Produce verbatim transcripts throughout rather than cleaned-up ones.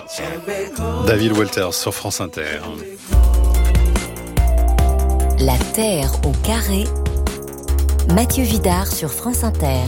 David Walters sur France Inter. La Terre au carré. Mathieu Vidard sur France Inter.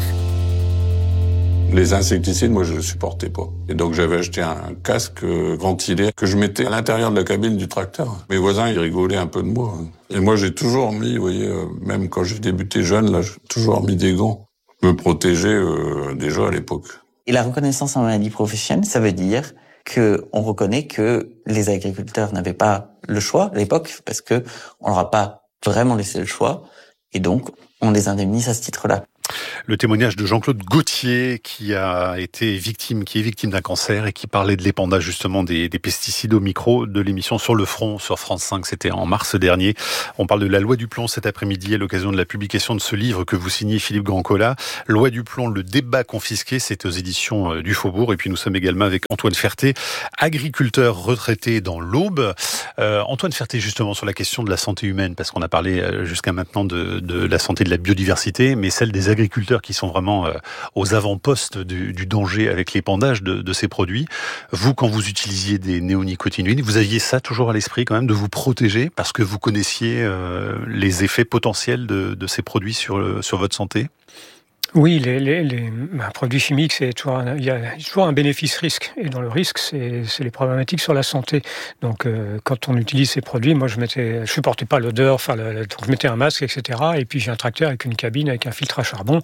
Les insecticides, moi, je ne supportais pas. Et donc, j'avais acheté un casque ventilé que je mettais à l'intérieur de la cabine du tracteur. Mes voisins, ils rigolaient un peu de moi. Et moi, j'ai toujours mis, vous voyez, même quand j'ai débuté jeune, là, j'ai toujours mis des gants. Me protéger euh, déjà à l'époque. Et la reconnaissance en maladie professionnelle, ça veut dire que on reconnaît que les agriculteurs n'avaient pas le choix à l'époque, parce que on leur a pas vraiment laissé le choix. Et donc, on les indemnise à ce titre-là. Le témoignage de Jean-Claude Gauthier, qui a été victime, qui est victime d'un cancer et qui parlait de l'épandage justement des, des pesticides au micro de l'émission Sur le front sur France cinq. C'était en mars dernier. On parle de la loi du plomb cet après-midi à l'occasion de la publication de ce livre que vous signez, Philippe Grandcola. Loi du plomb, le débat confisqué, c'est aux éditions du Faubourg. Et puis nous sommes également avec Antoine Ferté, agriculteur retraité dans l'Aube. Euh, Antoine Ferté, justement sur la question de la santé humaine, parce qu'on a parlé jusqu'à maintenant de, de la santé de la biodiversité, mais celle des agriculteurs qui sont vraiment euh, aux avant-postes du, du danger avec l'épandage de, de ces produits. Vous, quand vous utilisiez des néonicotinoïdes, vous aviez ça toujours à l'esprit quand même, de vous protéger parce que vous connaissiez euh, les effets potentiels de, de ces produits sur, le, sur votre santé ? Oui, les, les, les un produit chimique, c'est toujours un, il y a toujours un bénéfice-risque. Et dans le risque, c'est, c'est les problématiques sur la santé. Donc, euh, quand on utilise ces produits, moi, je mettais, je supportais pas l'odeur, enfin, le, le, donc je mettais un masque, et cetera. Et puis, j'ai un tracteur avec une cabine, avec un filtre à charbon.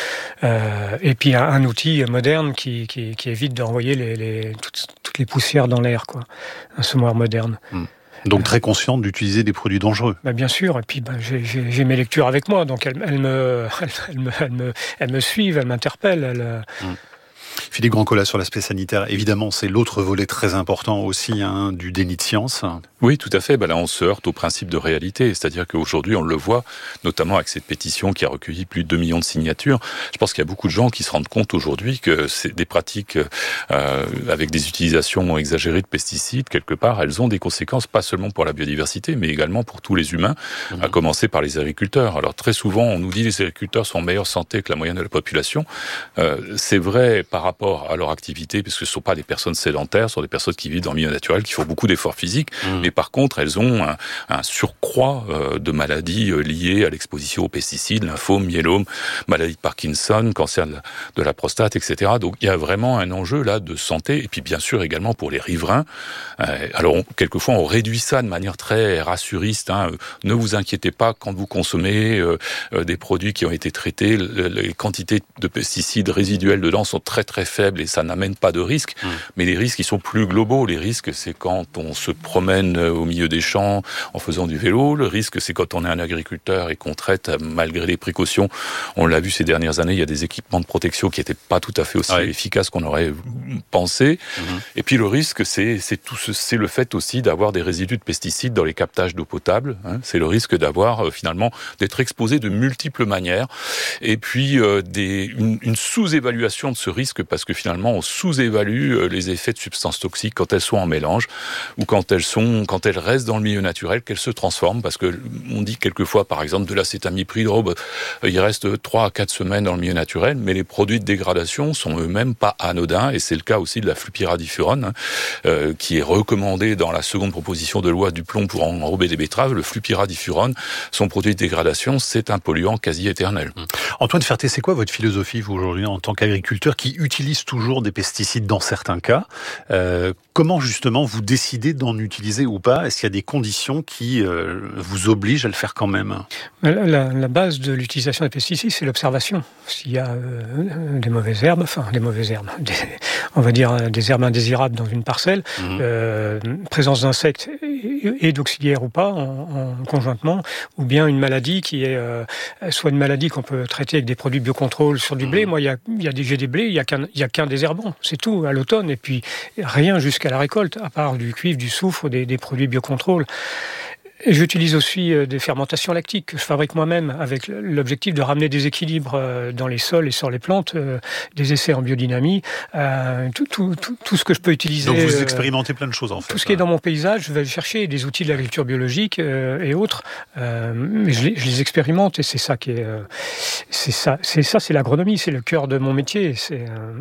Euh, et puis, un, un outil moderne qui, qui, qui évite d'envoyer les, les, toutes, toutes les poussières dans l'air, quoi. Un semoir moderne. Mmh. Donc très consciente d'utiliser des produits dangereux. Bah bien sûr, et puis bah, j'ai, j'ai, j'ai mes lectures avec moi, donc elles, elles, me, elles, elles, me, elles, me, elles me suivent, elles m'interpellent. Elles... Mmh. Philippe Grandcola sur l'aspect sanitaire, évidemment, c'est l'autre volet très important aussi hein, du déni de science. Oui, tout à fait. Ben là, on se heurte au principe de réalité. C'est-à-dire qu'aujourd'hui, on le voit, notamment avec cette pétition qui a recueilli plus de deux millions de signatures. Je pense qu'il y a beaucoup de gens qui se rendent compte aujourd'hui que c'est des pratiques euh, avec des utilisations exagérées de pesticides, quelque part, elles ont des conséquences pas seulement pour la biodiversité, mais également pour tous les humains, mmh. à commencer par les agriculteurs. Alors très souvent, on nous dit que les agriculteurs sont en meilleure santé que la moyenne de la population. Euh, c'est vrai par rapport à leur activité, puisque ce ne sont pas des personnes sédentaires, ce sont des personnes qui vivent dans le milieu naturel, qui font beaucoup d'efforts physiques, mmh. mais par contre, elles ont un, un surcroît euh, de maladies euh, liées à l'exposition aux pesticides, lymphome, myélome, maladie de Parkinson, cancer de la, de la prostate, et cetera. Donc, il y a vraiment un enjeu là de santé, et puis bien sûr également pour les riverains. Euh, alors, on, quelquefois, on réduit ça de manière très rassuriste. Hein. Ne vous inquiétez pas quand vous consommez euh, euh, des produits qui ont été traités, le, les quantités de pesticides résiduels dedans sont très très faibles et ça n'amène pas de risques. Mmh. Mais les risques, ils sont plus globaux. Les risques, c'est quand on se promène au milieu des champs en faisant du vélo. Le risque, c'est quand on est un agriculteur et qu'on traite malgré les précautions. On l'a vu ces dernières années, il y a des équipements de protection qui n'étaient pas tout à fait aussi ouais. efficaces qu'on aurait pensé. Mmh. Et puis le risque, c'est, c'est, tout ce, c'est le fait aussi d'avoir des résidus de pesticides dans les captages d'eau potable. Hein. C'est le risque d'avoir euh, finalement d'être exposé de multiples manières. Et puis euh, des, une, une sous-évaluation de ce risque parce que finalement on sous-évalue euh, les effets de substances toxiques quand elles sont en mélange ou quand elles sont quand elles restent dans le milieu naturel, qu'elles se transforment, parce que on dit quelquefois, par exemple, de l'acétamiprid, oh, bah, il reste trois à quatre semaines dans le milieu naturel, mais les produits de dégradation sont eux-mêmes pas anodins, et c'est le cas aussi de la flupyradifurone, hein, euh, qui est recommandée dans la seconde proposition de loi du plomb pour enrober des betteraves. Le flupyradifurone, son produit de dégradation, c'est un polluant quasi éternel. Antoine Ferté, c'est quoi votre philosophie, vous, aujourd'hui, en tant qu'agriculteur qui utilise toujours des pesticides dans certains cas? euh, Comment, justement, vous décidez d'en utiliser ou pas? Est-ce qu'il y a des conditions qui euh, vous obligent à le faire quand même? la, la, la base de l'utilisation des pesticides, c'est l'observation. S'il y a euh, des mauvaises herbes, enfin, des mauvaises herbes, des, on va dire des herbes indésirables dans une parcelle, mmh. euh, présence d'insectes et, et d'auxiliaires ou pas, en, en conjointement, ou bien une maladie qui est euh, soit une maladie qu'on peut traiter avec des produits biocontrôle sur du blé. Mmh. Moi, il y a, il y a des, j'ai des blés, il y a qu'un, il y a qu'un désherbant, c'est tout, à l'automne, et puis rien jusqu'à la récolte, à part du cuivre, du soufre, des, des produits biocontrôle. Et j'utilise aussi des fermentations lactiques que je fabrique moi-même avec l'objectif de ramener des équilibres dans les sols et sur les plantes, des essais en biodynamie, tout, tout, tout, tout ce que je peux utiliser. Donc vous expérimentez plein de choses en fait. Tout ce qui est dans mon paysage, je vais chercher des outils de l'agriculture biologique et autres, mais je les, je les expérimente et c'est ça qui est, c'est ça, c'est ça, c'est l'agronomie, c'est le cœur de mon métier. C'est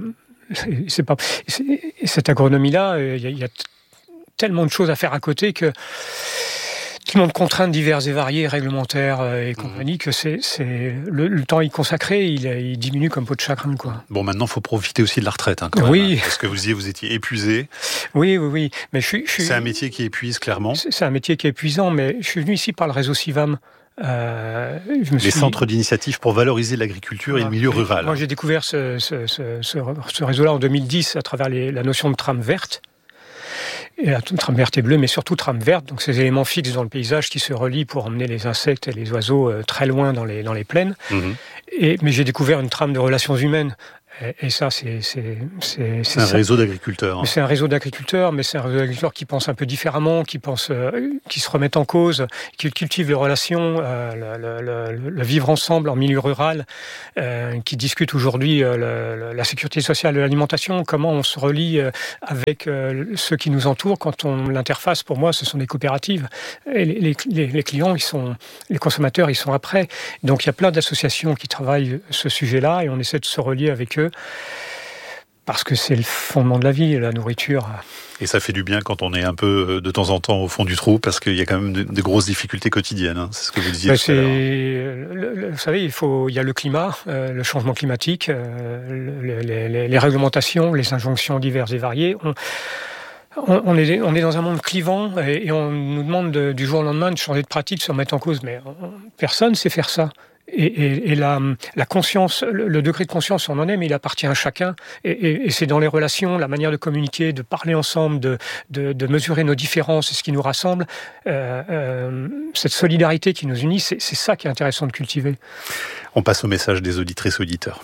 c'est pas, c'est, cette agronomie-là, il y a, il y a tellement de choses à faire à côté que tellement de contraintes diverses et variées, réglementaires et compagnie, que c'est, c'est le, le temps y consacré, il, il diminue comme peau de chagrin, quoi. Bon, maintenant, il faut profiter aussi de la retraite, hein, quand oui. même. Parce que vous disiez, vous étiez épuisé. Oui, oui, oui. Mais je suis, je suis... C'est un métier qui épuise, clairement. C'est, c'est un métier qui est épuisant, mais je suis venu ici par le réseau CIVAM. Euh, je me Les suis... centres d'initiative pour valoriser l'agriculture voilà. et le milieu rural. Moi, j'ai découvert ce, ce, ce, ce, ce réseau-là en deux mille dix à travers les, la notion de trame verte. Et la trame verte et bleue, mais surtout trame verte, donc ces éléments fixes dans le paysage qui se relient pour emmener les insectes et les oiseaux très loin dans les, dans les plaines. Mmh. Et, mais j'ai découvert une trame de relations humaines. Et ça, c'est... C'est, c'est, c'est un ça. réseau d'agriculteurs. Mais c'est un réseau d'agriculteurs, mais c'est un réseau d'agriculteurs qui pense un peu différemment, qui pense, euh, qui se remettent en cause, qui cultivent les relations, euh, le, le, le, le vivre ensemble en milieu rural, euh, qui discutent aujourd'hui euh, le, la sécurité sociale de l'alimentation, comment on se relie euh, avec euh, ceux qui nous entourent. Quand on l'interface, pour moi, ce sont des coopératives. Et les, les, les clients, ils sont, les consommateurs, ils sont après. Donc il y a plein d'associations qui travaillent ce sujet-là et on essaie de se relier avec eux. Parce que c'est le fondement de la vie, la nourriture. Et ça fait du bien quand on est un peu de temps en temps au fond du trou, parce qu'il y a quand même de, de grosses difficultés quotidiennes. Hein. C'est ce que vous disiez ben tout à l'heure. Le, le, vous savez, il faut, il y a le climat, euh, le changement climatique, euh, le, les, les, les réglementations, les injonctions diverses et variées. On, on, on, est, on est dans un monde clivant et, et on nous demande de, du jour au lendemain de changer de pratique, de se remettre en cause. Mais on, personne ne sait faire ça. Et, et, et la, la conscience, le, le degré de conscience, on en est, mais il appartient à chacun. Et, et, et c'est dans les relations, la manière de communiquer, de parler ensemble, de, de, de mesurer nos différences et ce qui nous rassemble. Euh, euh, cette solidarité qui nous unit, c'est, c'est ça qui est intéressant de cultiver. On passe au message des auditrices et auditeurs.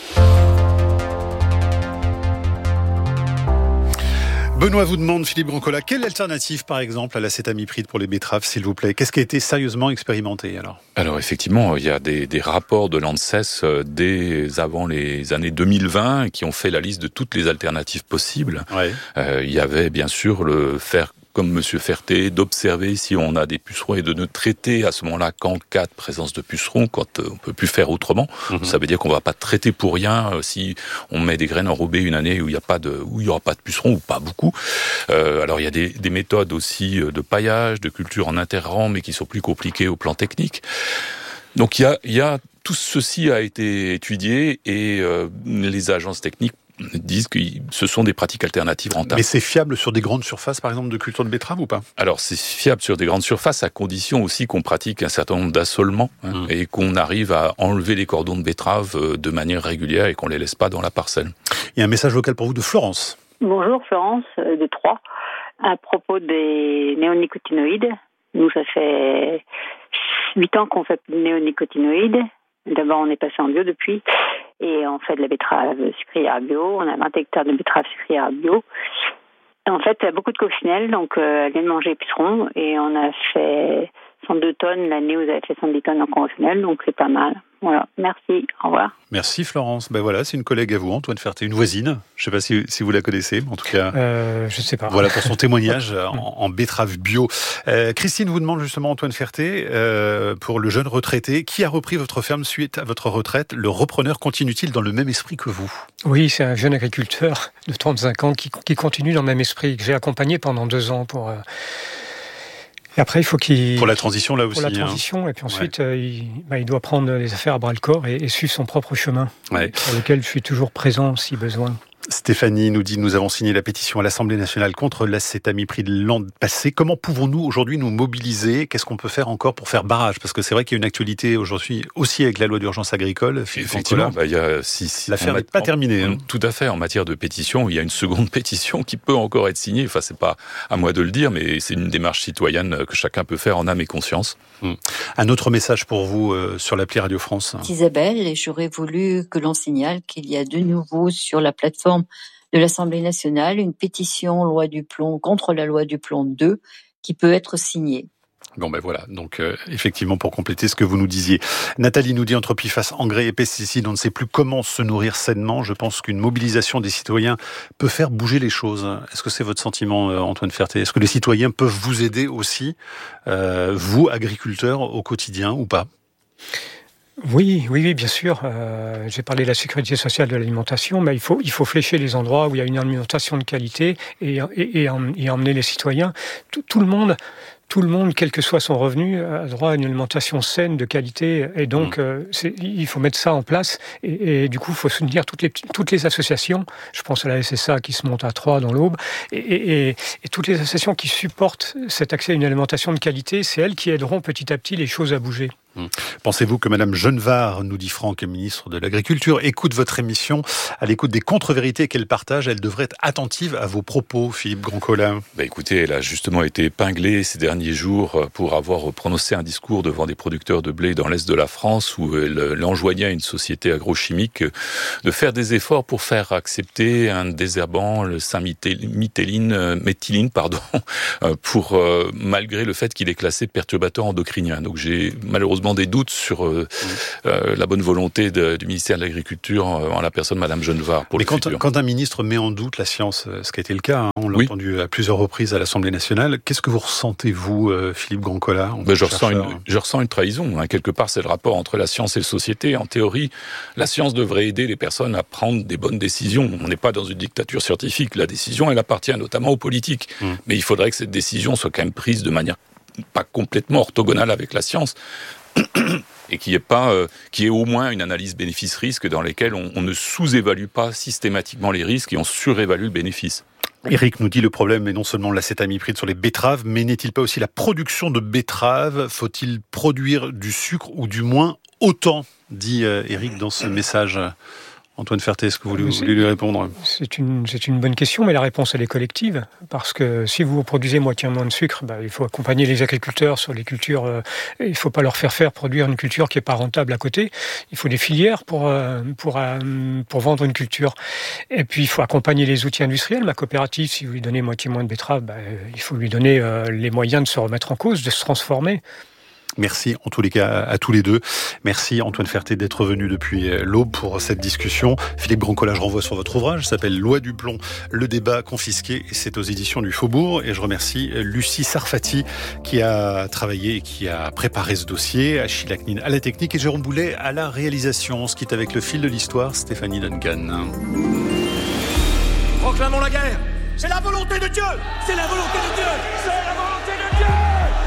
Benoît vous demande, Philippe Brancola, quelle alternative, par exemple, à l'acétamipride pour les betteraves, s'il vous plaît ? Qu'est-ce qui a été sérieusement expérimenté, alors ? Alors, effectivement, il y a des, des rapports de l'ANSES dès avant les années deux mille vingt qui ont fait la liste de toutes les alternatives possibles. Ouais. Euh, il y avait, bien sûr, le faire comme Monsieur Ferté, d'observer si on a des pucerons et de ne traiter à ce moment-là qu'en cas de présence de pucerons, quand on peut plus faire autrement. Mmh. Ça veut dire qu'on va pas traiter pour rien euh, si on met des graines enrobées une année où il y a pas de, où il y aura pas de pucerons ou pas beaucoup. Euh, alors il y a des, des méthodes aussi de paillage, de culture en interrang, mais qui sont plus compliquées au plan technique. Donc il y a, il y a tout ceci a été étudié et euh, les agences techniques disent que ce sont des pratiques alternatives rentables. Mais c'est fiable sur des grandes surfaces, par exemple, de culture de betterave ou pas ? Alors, c'est fiable sur des grandes surfaces, à condition aussi qu'on pratique un certain nombre d'assolements hein, mmh. et qu'on arrive à enlever les cordons de betterave de manière régulière et qu'on les laisse pas dans la parcelle. Il y a un message vocal pour vous de Florence. Bonjour Florence, de Troyes. À propos des néonicotinoïdes, nous, ça fait huit ans qu'on fait des néonicotinoïdes. D'abord, on est passé en bio depuis. Et on fait de la betterave sucrière bio. On a vingt hectares de betterave sucrière bio. Et en fait, beaucoup de coccinelles, donc euh, elle vient de manger les pucerons. Et on a fait cent deux tonnes. L'année où vous avez fait cent dix tonnes en conventionnel, donc c'est pas mal. Voilà, merci, au revoir. Merci Florence. Ben voilà, c'est une collègue à vous, Antoine Ferté, une voisine. Je ne sais pas si, si vous la connaissez, mais en tout cas... Euh, je ne sais pas. Voilà pour son témoignage en, en betterave bio. Euh, Christine vous demande justement, Antoine Ferté, euh, pour le jeune retraité, qui a repris votre ferme suite à votre retraite ? Le repreneur continue-t-il dans le même esprit que vous ? Oui, c'est un jeune agriculteur de trente-cinq ans qui, qui continue dans le même esprit, que j'ai accompagné pendant deux ans pour... Euh, Et après, il faut qu'il... Pour la transition, là aussi. Pour la transition, hein. Et puis ensuite, ouais. euh, il, bah, il doit prendre les affaires à bras-le-corps et, et suivre son propre chemin, ouais. sur lequel je suis toujours présent si besoin. Stéphanie nous dit, nous avons signé la pétition à l'Assemblée nationale contre l'acétamipride l'an passé. Comment pouvons-nous aujourd'hui nous mobiliser ? Qu'est-ce qu'on peut faire encore pour faire barrage ? Parce que c'est vrai qu'il y a une actualité aujourd'hui aussi avec la loi d'urgence agricole. Effectivement, bah, il y a, si, si l'affaire n'est pas terminée. Hein. Tout à fait. En matière de pétition, il y a une seconde pétition qui peut encore être signée. Enfin, c'est pas à moi de le dire, mais c'est une démarche citoyenne que chacun peut faire en âme et conscience. Hum. Un autre message pour vous euh, sur l'appli Radio France. Isabelle, et j'aurais voulu que l'on signale qu'il y a de nouveau sur la plateforme de l'Assemblée nationale une pétition loi du plomb contre la loi du plomb deux qui peut être signée. Bon ben voilà, donc euh, effectivement pour compléter ce que vous nous disiez. Nathalie nous dit, entre P F A S, engrais et pesticides, on ne sait plus comment se nourrir sainement. Je pense qu'une mobilisation des citoyens peut faire bouger les choses. Est-ce que c'est votre sentiment, euh, Antoine Ferté ? Est-ce que les citoyens peuvent vous aider aussi, euh, vous, agriculteurs, au quotidien ou pas ? Oui, oui, oui, bien sûr. Euh, j'ai parlé de la sécurité sociale de l'alimentation, mais il faut, il faut flécher les endroits où il y a une alimentation de qualité et, et, et, et emmener les citoyens. Tout, tout le monde... Tout le monde, quel que soit son revenu, a droit à une alimentation saine, de qualité. Et donc, mmh. euh, c'est, il faut mettre ça en place. Et, et du coup, il faut soutenir toutes les, toutes les associations. Je pense à la S S A qui se monte à Troyes dans l'Aube. Et, et, et toutes les associations qui supportent cet accès à une alimentation de qualité, c'est elles qui aideront petit à petit les choses à bouger. Pensez-vous que Madame Genevard, nous dit Franck, ministre de l'Agriculture, écoute votre émission, à l'écoute des contre-vérités qu'elle partage, elle devrait être attentive à vos propos, Philippe Grandcola? Bah écoutez, elle a justement été épinglée ces derniers jours pour avoir prononcé un discours devant des producteurs de blé dans l'Est de la France où elle enjoignait à une société agrochimique de faire des efforts pour faire accepter un désherbant, le cinq-méthyline, méthyline, pardon, pour, malgré le fait qu'il est classé perturbateur endocrinien. Donc j'ai malheureusement des doutes sur euh, euh, la bonne volonté de, du ministère de l'Agriculture euh, en la personne de Madame Genevard pour Mais le quand, futur. quand un ministre met en doute la science, ce qui a été le cas, hein, on l'a oui. entendu à plusieurs reprises à l'Assemblée nationale, qu'est-ce que vous ressentez, vous, euh, Philippe Grandcola? ben, je, ressens une, je ressens une trahison. Hein. Quelque part, c'est le rapport entre la science et la société. En théorie, la science devrait aider les personnes à prendre des bonnes décisions. On n'est pas dans une dictature scientifique. La décision, elle appartient notamment aux politiques. Mmh. Mais il faudrait que cette décision soit quand même prise de manière pas complètement orthogonale avec la science. Et qu'il y ait pas, euh, qu'il y ait au moins une analyse bénéfice-risque dans laquelle on, on ne sous-évalue pas systématiquement les risques et on surévalue le bénéfice. Eric nous dit le problème est non seulement l'acétamipride sur les betteraves, mais n'est-il pas aussi la production de betteraves? Faut-il produire du sucre ou du moins autant, dit euh, Eric dans ce message? Antoine Ferté, est-ce que vous voulez, voulez lui répondre? C'est une, c'est une bonne question, mais la réponse, elle est collective. Parce que si vous produisez moitié moins de sucre, bah, il faut accompagner les agriculteurs sur les cultures. Euh, il ne faut pas leur faire faire produire une culture qui n'est pas rentable à côté. Il faut des filières pour, euh, pour, euh, pour vendre une culture. Et puis, il faut accompagner les outils industriels. Ma coopérative, si vous lui donnez moitié moins de betteraves, bah, il faut lui donner euh, les moyens de se remettre en cause, de se transformer. Merci en tous les cas à tous les deux. Merci Antoine Ferté d'être venu depuis l'aube pour cette discussion. Philippe Grandcola, je renvoie sur votre ouvrage, ça s'appelle Loi du plomb, le débat confisqué, et c'est aux éditions du Faubourg. Et je remercie Lucie Sarfati qui a travaillé et qui a préparé ce dossier, Achille Aknin à la technique et Jérôme Boulet à la réalisation. On se quitte avec le fil de l'histoire, Stéphanie Duncan. Proclamons la guerre. C'est la volonté de Dieu. C'est la volonté de Dieu. C'est la volonté de Dieu.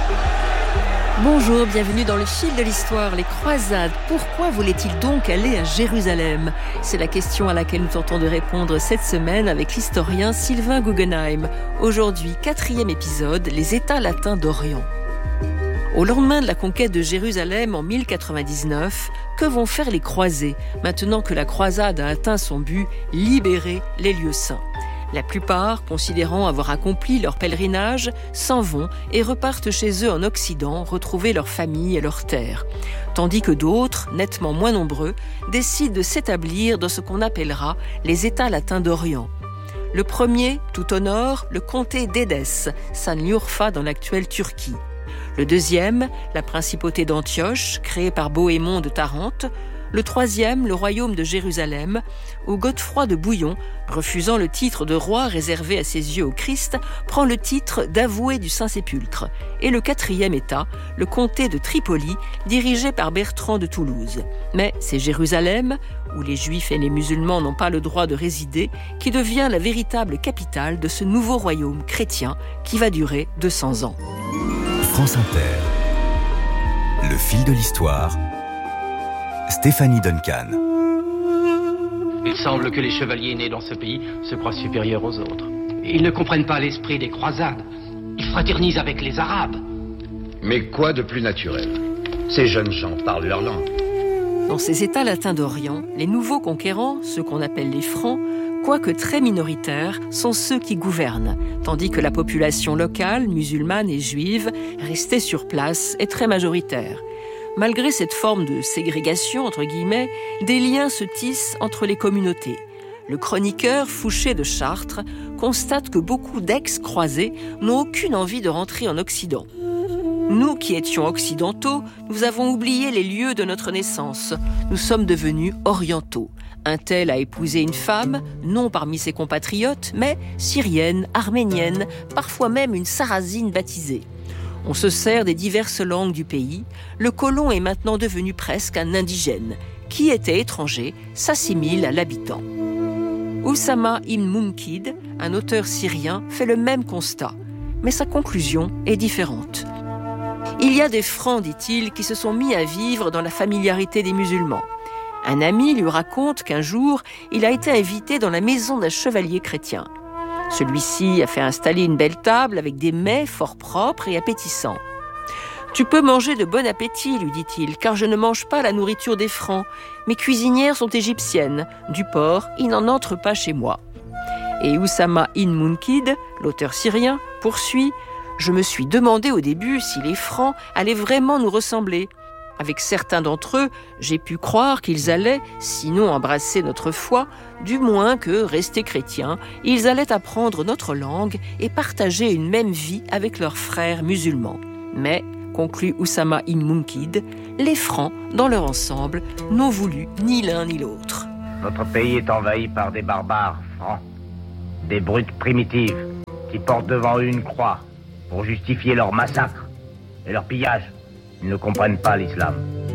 Bonjour, bienvenue dans le fil de l'histoire, les croisades. Pourquoi voulaient-ils donc aller à Jérusalem? C'est la question à laquelle nous tentons de répondre cette semaine avec l'historien Sylvain Guggenheim. Aujourd'hui, quatrième épisode, les États latins d'Orient. Au lendemain de la conquête de Jérusalem en mille quatre-vingt-dix-neuf, que vont faire les croisés, maintenant que la croisade a atteint son but, libérer les lieux saints? La plupart, considérant avoir accompli leur pèlerinage, s'en vont et repartent chez eux en Occident, retrouver leur famille et leurs terres. Tandis que d'autres, nettement moins nombreux, décident de s'établir dans ce qu'on appellera les États latins d'Orient. Le premier, tout au nord, le comté d'Édesse, Sanliurfa dans l'actuelle Turquie. Le deuxième, la principauté d'Antioche, créée par Bohémond de Tarente. Le troisième, le royaume de Jérusalem, où Godefroy de Bouillon, refusant le titre de roi réservé à ses yeux au Christ, prend le titre d'avoué du Saint-Sépulcre. Et le quatrième État, le comté de Tripoli, dirigé par Bertrand de Toulouse. Mais c'est Jérusalem, où les Juifs et les musulmans n'ont pas le droit de résider, qui devient la véritable capitale de ce nouveau royaume chrétien qui va durer deux cents ans. France Inter. Le fil de l'histoire. Stéphanie Duncan. Il semble que les chevaliers nés dans ce pays se croient supérieurs aux autres. Ils ne comprennent pas l'esprit des croisades. Ils fraternisent avec les Arabes. Mais quoi de plus naturel? Ces jeunes gens parlent leur langue. Dans ces États latins d'Orient, les nouveaux conquérants, ceux qu'on appelle les Francs, quoique très minoritaires, sont ceux qui gouvernent, tandis que la population locale, musulmane et juive, restée sur place, est très majoritaire. Malgré cette forme de ségrégation, entre guillemets, des liens se tissent entre les communautés. Le chroniqueur Fouché de Chartres constate que beaucoup d'ex-croisés n'ont aucune envie de rentrer en Occident. Nous qui étions occidentaux, nous avons oublié les lieux de notre naissance. Nous sommes devenus orientaux. Un tel a épousé une femme, non parmi ses compatriotes, mais syrienne, arménienne, parfois même une sarrasine baptisée. On se sert des diverses langues du pays. Le colon est maintenant devenu presque un indigène. Qui était étranger s'assimile à l'habitant. Oussama Ibn Munkid, un auteur syrien, fait le même constat. Mais sa conclusion est différente. Il y a des Francs, dit-il, qui se sont mis à vivre dans la familiarité des musulmans. Un ami lui raconte qu'un jour, il a été invité dans la maison d'un chevalier chrétien. Celui-ci a fait installer une belle table avec des mets fort propres et appétissants. « Tu peux manger de bon appétit, lui dit-il, car je ne mange pas la nourriture des Francs. Mes cuisinières sont égyptiennes. Du porc, il n'en entre pas chez moi. » Et Oussama Ibn Munkid, l'auteur syrien, poursuit « Je me suis demandé au début si les Francs allaient vraiment nous ressembler. Avec certains d'entre eux, j'ai pu croire qu'ils allaient, sinon embrasser notre foi, du moins que, restés chrétiens, ils allaient apprendre notre langue et partager une même vie avec leurs frères musulmans. Mais, conclut Oussama Ibn Munkid, les Francs, dans leur ensemble, n'ont voulu ni l'un ni l'autre. Notre pays est envahi par des barbares francs, des brutes primitives, qui portent devant eux une croix pour justifier leur massacre et leur pillage. Ils ne comprennent pas l'islam.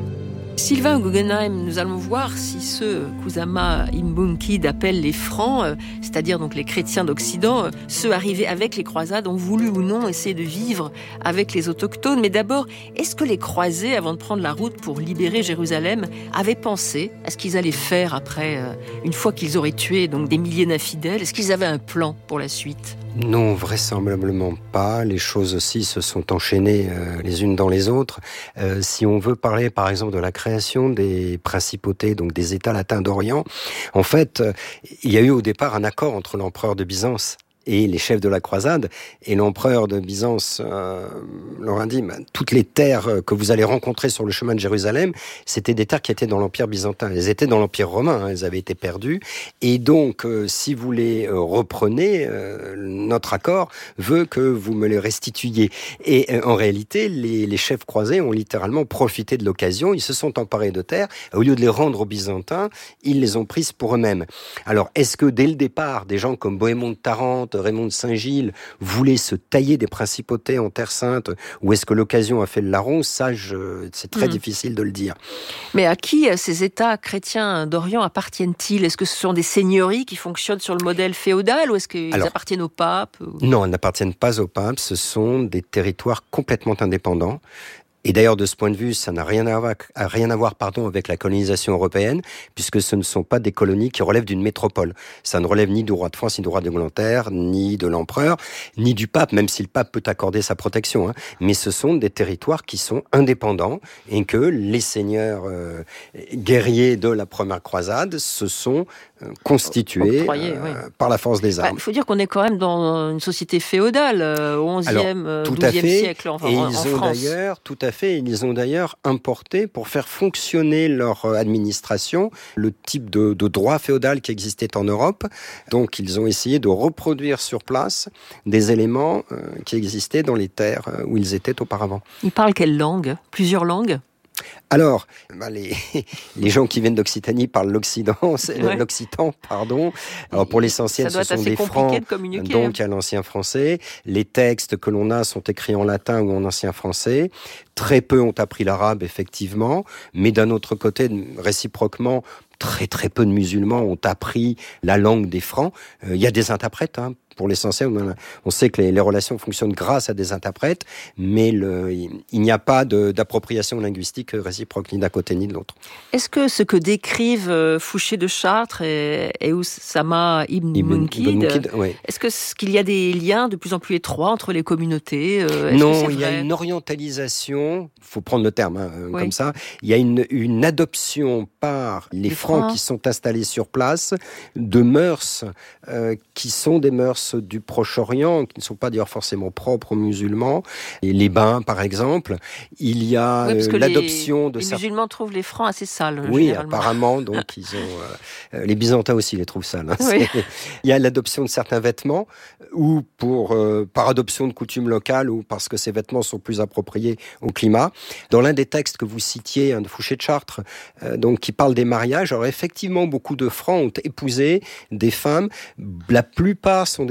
Sylvain Guggenheim, nous allons voir si ceux qu'Oussama Ibn Munkid appelle les Francs, euh, c'est-à-dire donc les chrétiens d'Occident, euh, ceux arrivés avec les croisades, ont voulu ou non essayer de vivre avec les autochtones. Mais d'abord, est-ce que les croisés, avant de prendre la route pour libérer Jérusalem, avaient pensé à ce qu'ils allaient faire après, euh, une fois qu'ils auraient tué donc des milliers d'infidèles? Est-ce qu'ils avaient un plan pour la suite? Non, vraisemblablement pas. Les choses aussi se sont enchaînées euh, les unes dans les autres. Euh, si on veut parler, par exemple, de la création des principautés, donc des États latins d'Orient, en fait, euh, il y a eu au départ un accord entre l'empereur de Byzance et les chefs de la croisade, et l'empereur de Byzance euh, leur a dit bah, toutes les terres que vous allez rencontrer sur le chemin de Jérusalem, c'était des terres qui étaient dans l'Empire byzantin. Elles étaient dans l'Empire romain, hein, elles avaient été perdues. Et donc, euh, si vous les euh, reprenez, euh, notre accord veut que vous me les restituiez. Et euh, en réalité, les, les chefs croisés ont littéralement profité de l'occasion. Ils se sont emparés de terres. Au lieu de les rendre aux Byzantins, ils les ont prises pour eux-mêmes. Alors, est-ce que dès le départ, des gens comme Bohémond de Tarente, Raymond de Saint-Gilles voulait se tailler des principautés en Terre Sainte, ou est-ce que l'occasion a fait le larron? Ça, je, c'est très mmh. difficile de le dire. Mais à qui ces États chrétiens d'Orient appartiennent-ils? Est-ce que ce sont des seigneuries qui fonctionnent sur le modèle féodal, ou est-ce qu'ils Alors, appartiennent au pape ou... Non, elles n'appartiennent pas au pape, ce sont des territoires complètement indépendants. Et d'ailleurs, de ce point de vue, ça n'a rien à voir, rien à voir pardon, avec la colonisation européenne, puisque ce ne sont pas des colonies qui relèvent d'une métropole. Ça ne relève ni du roi de France, ni du roi d'Angleterre, ni de l'empereur, ni du pape, même si le pape peut accorder sa protection. Hein. Mais ce sont des territoires qui sont indépendants et que les seigneurs euh, guerriers de la première croisade se sont euh, constitués Octroyé, euh, oui. par la force des armes. Il bah, faut dire qu'on est quand même dans une société féodale euh, au onzième, douzième siècle en, et en, ils en ont France. D'ailleurs, tout à fait, ils ont d'ailleurs importé pour faire fonctionner leur administration le type de, de droit féodal qui existait en Europe. Donc ils ont essayé de reproduire sur place des éléments euh, qui existaient dans les terres où ils étaient auparavant. Ils parlent quelle langue? Plusieurs langues? Alors, bah les, les gens qui viennent d'Occitanie parlent l'Occident, ouais. l'Occitan, pardon. Alors pour l'essentiel, ce sont des francs, de donc à l'ancien français. Les textes que l'on a sont écrits en latin ou en ancien français. Très peu ont appris l'arabe, effectivement, mais d'un autre côté, réciproquement, très très peu de musulmans ont appris la langue des francs. Il euh, y a des interprètes, hein. Pour l'essentiel, on, a, on sait que les, les relations fonctionnent grâce à des interprètes, mais le, il n'y a pas de, d'appropriation linguistique réciproque ni d'un côté ni de l'autre. Est-ce que ce que décrivent Fouché de Chartres et, et Oussama Ibn, Ibn Munkid, Munkid oui. est-ce que, est-ce qu'il y a des liens de plus en plus étroits entre les communautés? Est-ce Non, il y a une orientalisation, il faut prendre le terme hein, oui. comme ça, il y a une, une adoption par les, les Francs, Francs qui sont installés sur place de mœurs euh, qui sont des mœurs du Proche-Orient, qui ne sont pas d'ailleurs forcément propres aux musulmans. Et les bains, par exemple, il y a oui, euh, l'adoption les, de... Les certains... musulmans trouvent les francs assez sales, Oui, apparemment, donc ils ont... Euh, les Byzantins aussi les trouvent sales. Hein, oui. Il y a l'adoption de certains vêtements, ou pour, euh, par adoption de coutumes locales, ou parce que ces vêtements sont plus appropriés au climat. Dans l'un des textes que vous citiez, hein, de Fouché de Chartres, euh, donc, qui parle des mariages, alors effectivement, beaucoup de Francs ont épousé des femmes. La plupart sont des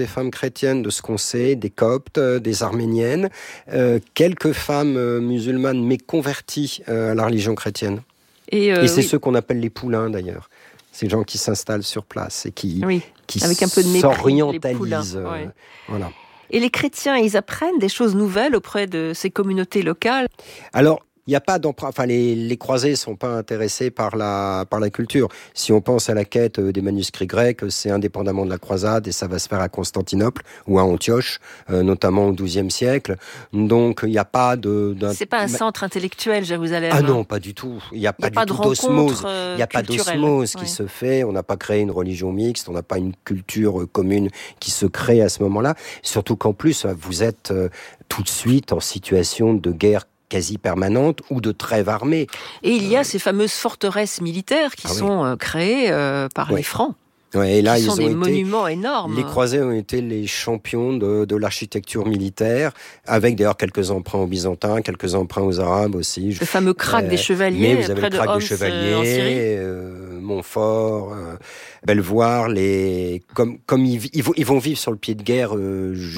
des femmes chrétiennes, de ce qu'on sait, des coptes, des arméniennes, euh, quelques femmes euh, musulmanes mais converties euh, à la religion chrétienne. Et, euh, et c'est oui. ceux qu'on appelle les poulains d'ailleurs. Ces gens qui s'installent sur place et qui, oui, qui avec un peu de mépris, s'orientalisent. Euh, ouais. Voilà. Et les chrétiens, ils apprennent des choses nouvelles auprès de ces communautés locales? Alors, il n'y a pas d'emprunt. Enfin, les, les croisés sont pas intéressés par la par la culture. Si on pense à la quête des manuscrits grecs, c'est indépendamment de la croisade et ça va se faire à Constantinople ou à Antioche, euh, notamment au douzième siècle. Donc, il n'y a pas de. D'un... C'est pas un centre intellectuel, Jérusalem. Ah non, pas du tout. Il n'y a pas du tout d'osmose. Il n'y a pas d'osmose qui ouais. se fait. On n'a pas créé une religion mixte. On n'a pas une culture commune qui se crée à ce moment-là. Surtout qu'en plus, vous êtes euh, tout de suite en situation de guerre quasi permanente ou de trêve armée. Et il y a ces fameuses forteresses militaires qui ah sont oui. créées euh, par oui. les Francs. Ouais, et là, qui ils sont ont des été, monuments énormes. Les croisés ont été les champions de, de l'architecture militaire, avec d'ailleurs quelques emprunts aux Byzantins, quelques emprunts aux Arabes aussi. Le fameux krach euh, des chevaliers, mais vous avez près le krach de Homs, des chevaliers, en Syrie. Euh, Montfort, euh, Belvoir, les comme comme ils, ils, vont, ils vont vivre sur le pied de guerre. Euh,